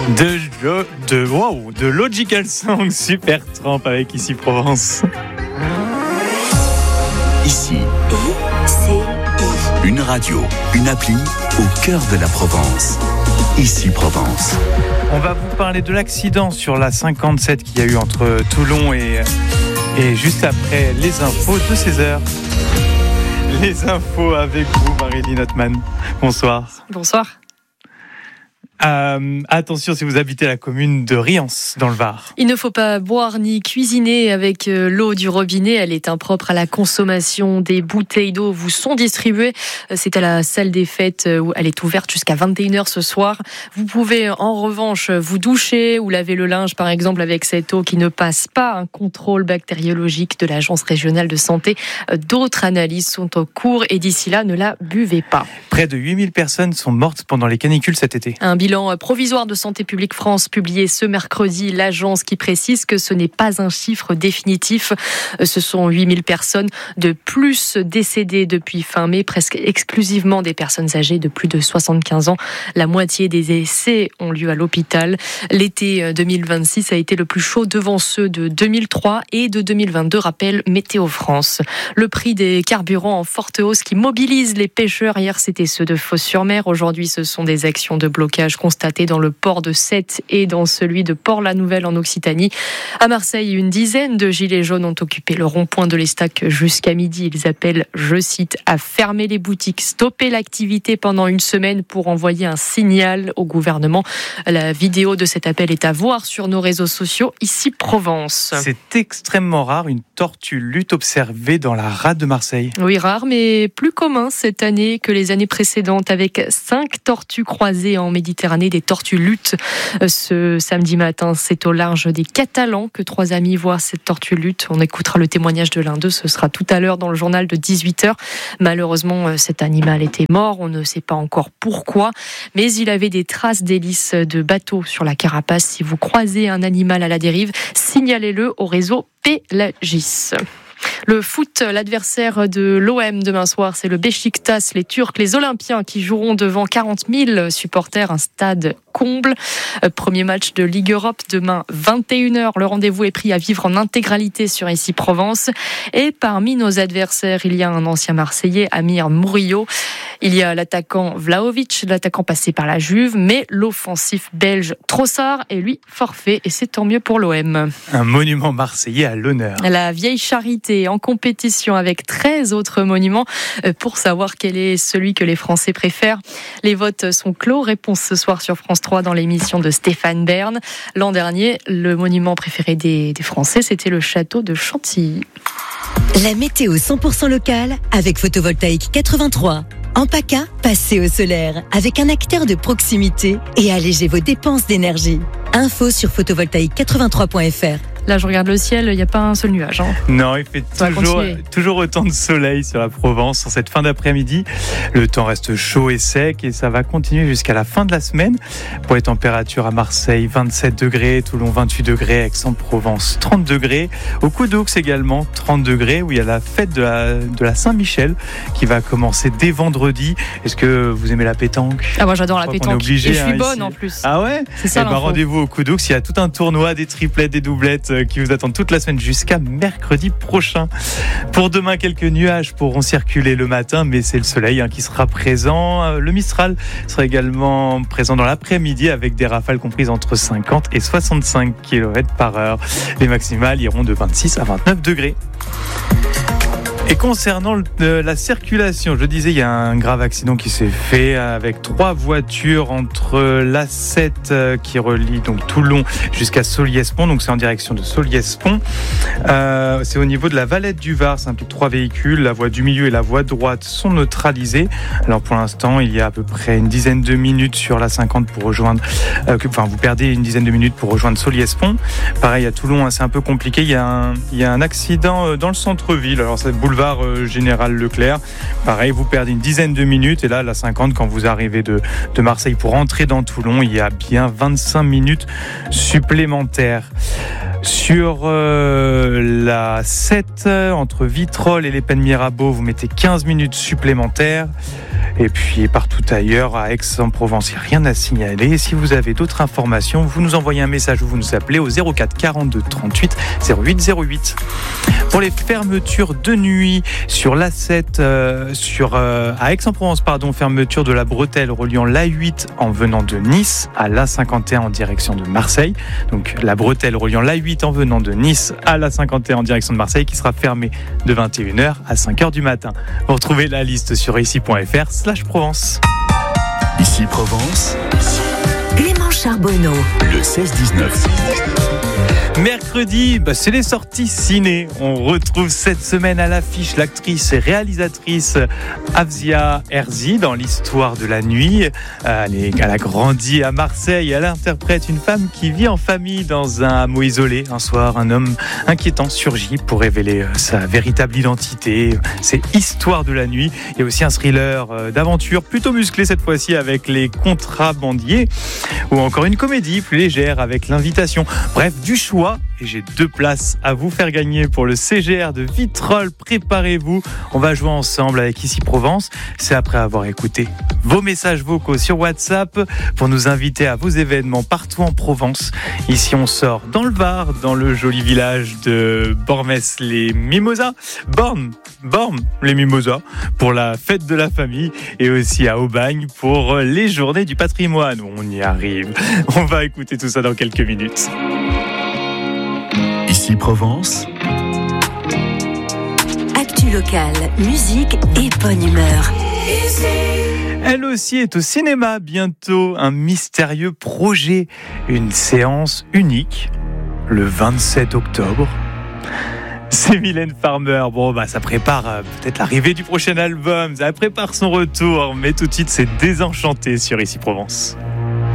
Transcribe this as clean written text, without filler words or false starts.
de Logical Song, Supertramp avec Ici Provence. Ici, une radio, une appli au cœur de la Provence. Ici Provence. On va vous parler de l'accident sur la 57 qu'il y a eu entre Toulon et juste après les infos de 16h. Les infos avec vous, Marie-Line Ottman. Bonsoir. Bonsoir. Attention si vous habitez la commune de Riance dans le Var. Il ne faut pas boire ni cuisiner avec l'eau du robinet. Elle est impropre à la consommation. Des bouteilles d'eau vous sont distribuées. C'est à la salle des fêtes où elle est ouverte jusqu'à 21h ce soir. Vous pouvez en revanche vous doucher ou laver le linge par exemple avec cette eau qui ne passe pas un contrôle bactériologique de l'Agence régionale de santé. D'autres analyses sont en cours et d'ici là ne la buvez pas. Près de 8000 personnes sont mortes pendant les canicules cet été. Un bilan provisoire de Santé publique France publié ce mercredi, l'agence qui précise que ce n'est pas un chiffre définitif. Ce sont 8000 personnes de plus décédées depuis fin mai, presque exclusivement des personnes âgées de plus de 75 ans. La moitié des décès ont lieu à l'hôpital. L'été 2026 a été le plus chaud devant ceux de 2003 et de 2022, rappelle Météo France. Le prix des carburants en forte hausse qui mobilise les pêcheurs. Hier, c'était ceux de Fos-sur-Mer. Aujourd'hui, ce sont des actions de blocage constatées dans le port de Sète et dans celui de Port-la-Nouvelle en Occitanie. À Marseille, une dizaine de gilets jaunes ont occupé le rond-point de l'Estac jusqu'à midi. Ils appellent, je cite, à fermer les boutiques, stopper l'activité pendant une semaine pour envoyer un signal au gouvernement. La vidéo de cet appel est à voir sur nos réseaux sociaux, Ici Provence. C'est extrêmement rare, une tortue lutte observée dans la rade de Marseille. Oui, rare, mais plus commun cette année que les années précédentes, avec 5 tortues croisées en Méditerranée, des tortues lutte. Ce samedi matin, c'est au large des Catalans que 3 amis voient cette tortue lutte. On écoutera le témoignage de l'un d'eux, ce sera tout à l'heure dans le journal de 18h. Malheureusement, cet animal était mort, on ne sait pas encore pourquoi, mais il avait des traces d'hélices de bateau sur la carapace. Si vous croisez un animal à la dérive, signalez-le au réseau Pélagis. Le foot, l'adversaire de l'OM demain soir, c'est le Beşiktaş, les Turcs, les Olympiens qui joueront devant 40 000 supporters, un stade comble. Premier match de Ligue Europe demain 21h. Le rendez-vous est pris à vivre en intégralité sur Ici Provence. Et parmi nos adversaires, il y a un ancien Marseillais, Amir Murillo. Il y a l'attaquant Vlahovic, l'attaquant passé par la Juve, mais l'offensif belge Trossard est lui forfait et c'est tant mieux pour l'OM. Un monument marseillais à l'honneur. La vieille charité en compétition avec 13 autres monuments pour savoir quel est celui que les Français préfèrent. Les votes sont clos. Réponse ce soir sur France 3 dans l'émission de Stéphane Bern. L'an dernier, le monument préféré des Français, c'était le château de Chantilly. La météo 100% locale avec Photovoltaïque 83. En PACA, passez au solaire avec un acteur de proximité et allégez vos dépenses d'énergie. Info sur photovoltaïque83.fr. Là, je regarde le ciel, il n'y a pas un seul nuage. Non, il fait toujours autant de soleil sur la Provence en cette fin d'après-midi. Le temps reste chaud et sec et ça va continuer jusqu'à la fin de la semaine. Pour les températures à Marseille, 27 degrés, Toulon 28 degrés, Aix-en-Provence 30 degrés. Au Coudoux également 30 degrés où il y a la fête de la Saint-Michel qui va commencer dès vendredi. Est-ce que vous aimez la pétanque ? Ah, moi j'adore la pétanque. Obligé, et je suis bonne ici. En plus. Ah ouais ? C'est ça. Rendez-vous au Coudoux. Il y a tout un tournoi, des triplettes, des doublettes qui vous attendent toute la semaine jusqu'à mercredi prochain. Pour demain, quelques nuages pourront circuler le matin, mais c'est le soleil qui sera présent. Le Mistral sera également présent dans l'après-midi avec des rafales comprises entre 50 et 65 km/h. Les maximales iront de 26 à 29 degrés. Et concernant la circulation, je disais, il y a un grave accident qui s'est fait avec 3 voitures entre l'A7 qui relie donc Toulon jusqu'à Solliès-Pont. Donc c'est en direction de Solliès-Pont. C'est au niveau de la Valette du Var. Ça implique 3 véhicules. La voie du milieu et la voie droite sont neutralisées. Alors pour l'instant, il y a à peu près une dizaine de minutes sur la 50 pour rejoindre. Vous perdez une dizaine de minutes pour rejoindre Solliès-Pont. Pareil à Toulon, c'est un peu compliqué. Il y a un accident dans le centre-ville. Alors c'est boulevard Général Leclerc. Pareil, vous perdez une dizaine de minutes et là, la 50, quand vous arrivez de Marseille pour entrer dans Toulon, il y a bien 25 minutes supplémentaires. Sur la 7, entre Vitrolles et les Pennes Mirabeau, vous mettez 15 minutes supplémentaires. Et puis partout ailleurs, à Aix-en-Provence, il n'y a rien à signaler. Et si vous avez d'autres informations, vous nous envoyez un message ou vous nous appelez au 04 42 38 08 08. Pour les fermetures de nuit sur l'A7, à Aix-en-Provence, fermeture de la bretelle reliant l'A8 en venant de Nice à l'A51 en direction de Marseille. Donc la bretelle reliant l'A8 en venant de Nice à l'A51 en direction de Marseille qui sera fermée de 21h à 5h du matin. Vous retrouvez la liste sur ici.fr/Provence. Ici Provence. Clément Charbonneau. Le 16-19. Mercredi, c'est les sorties ciné. On retrouve cette semaine à l'affiche l'actrice et réalisatrice Afzia Herzi dans l'histoire de la nuit. Elle a grandi à Marseille. Elle interprète une femme qui vit en famille dans un hameau isolé. Un soir, un homme inquiétant surgit pour révéler sa véritable identité. C'est Histoire de la nuit. Il y a aussi un thriller d'aventure plutôt musclé cette fois-ci avec Les Contrabandiers, ou encore une comédie plus légère avec L'Invitation. Bref, du choix. Et j'ai 2 places à vous faire gagner pour le CGR de Vitrolles. Préparez-vous, on va jouer ensemble avec Ici Provence. C'est après avoir écouté vos messages vocaux sur WhatsApp pour nous inviter à vos événements partout en Provence. Ici, on sort dans le Var, dans le joli village de Bormes-les-Mimosas. Bormes les Mimosas pour la fête de la famille, et aussi à Aubagne pour les journées du patrimoine. On y arrive. On va écouter tout ça dans quelques minutes. Ici Provence. Actu locale, musique et bonne humeur. Elle aussi est au cinéma bientôt. Un mystérieux projet. Une séance unique le 27 octobre. C'est Mylène Farmer. Ça prépare peut-être l'arrivée du prochain album. Ça prépare son retour. Mais tout de suite, c'est Désenchanté sur Ici Provence.